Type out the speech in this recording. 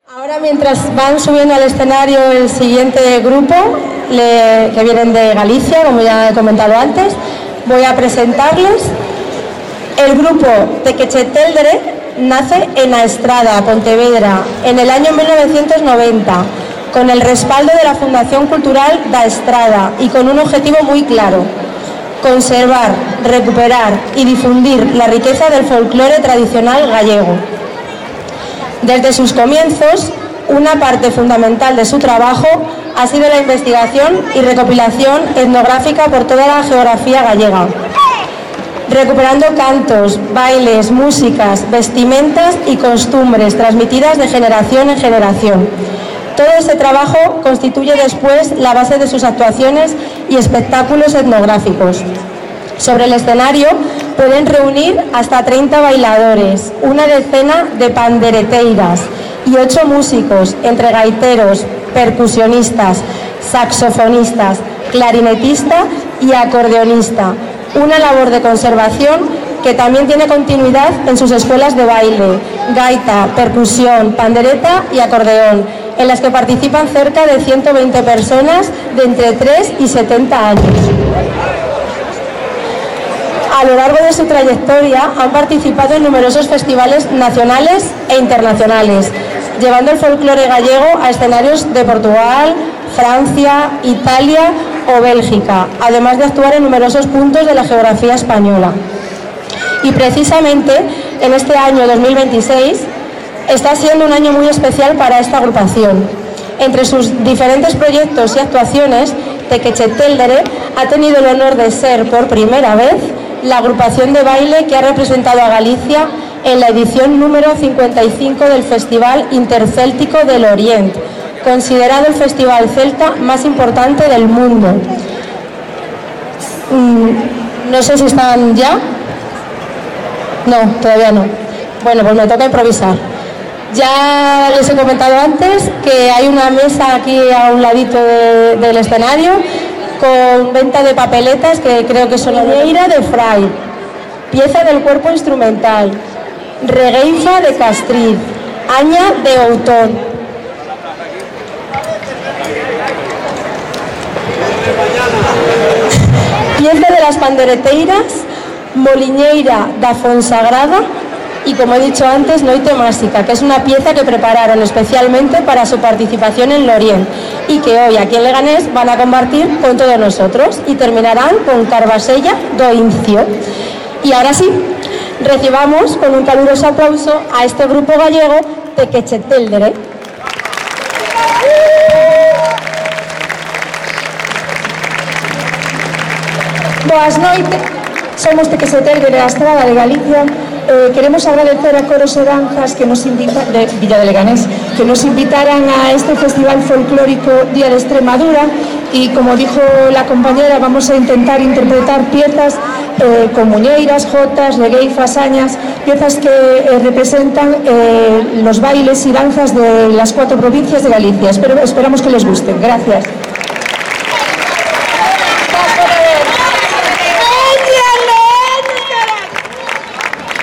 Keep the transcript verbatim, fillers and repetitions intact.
Ahora, mientras van subiendo al escenario el siguiente grupo, le, que vienen de Galicia, como ya he comentado antes, voy a presentarles. El grupo Tequecheteldere nace en A Estrada, Pontevedra, en el año mil novecientos noventa, con el respaldo de la Fundación Cultural da Estrada y con un objetivo muy claro: conservar, recuperar y difundir la riqueza del folclore tradicional gallego. Desde sus comienzos, una parte fundamental de su trabajo ha sido la investigación y recopilación etnográfica por toda la geografía gallega, recuperando cantos, bailes, músicas, vestimentas y costumbres transmitidas de generación en generación. Todo este trabajo constituye después la base de sus actuaciones y espectáculos etnográficos. Sobre el escenario pueden reunir hasta treinta bailadores, una decena de pandereteiras y ocho músicos, entre gaiteros, percusionistas, saxofonistas, clarinetista y acordeonista. Una labor de conservación que también tiene continuidad en sus escuelas de baile, gaita, percusión, pandereta y acordeón, en las que participan cerca de ciento veinte personas de entre tres y setenta años. A lo largo de su trayectoria han participado en numerosos festivales nacionales e internacionales, llevando el folclore gallego a escenarios de Portugal, Francia, Italia o Bélgica, además de actuar en numerosos puntos de la geografía española. Y precisamente en este año dos mil veintiséis está siendo un año muy especial para esta agrupación. Entre sus diferentes proyectos y actuaciones, Tequecheteldere ha tenido el honor de ser por primera vez la agrupación de baile que ha representado a Galicia en la edición número cincuenta y cinco del Festival Intercéltico del Oriente, considerado el festival celta más importante del mundo. Mm, no sé si están ya. No, todavía no. Bueno, pues me toca improvisar. Ya les he comentado antes que hay una mesa aquí a un ladito de, del escenario con venta de papeletas que creo que son la Neira de Fray, pieza del cuerpo instrumental, regueifa de Castriz, aña de Outón. Pieza de las pandereteiras, Moliñeira da Fonsagrada y, como he dicho antes, Noite Máxica, que es una pieza que prepararon especialmente para su participación en Lorient y que hoy aquí en Leganés van a compartir con todos nosotros y terminarán con Carbasella do Incio. Y ahora sí, recibamos con un caluroso aplauso a este grupo gallego Tequecheteldere. Boas noites, somos Tequecheteldere da Estrada de Galicia. Eh, queremos agradecer a Coros e Danzas que nos invita, de Villa de Leganés, que nos invitaran a este festival folclórico Día de Extremadura, y como dijo la compañera, vamos a intentar interpretar piezas eh, con muñeiras, jotas, regueifas, añas, piezas que eh, representan eh, los bailes y danzas de las cuatro provincias de Galicia. Espero, esperamos que les gusten. Gracias.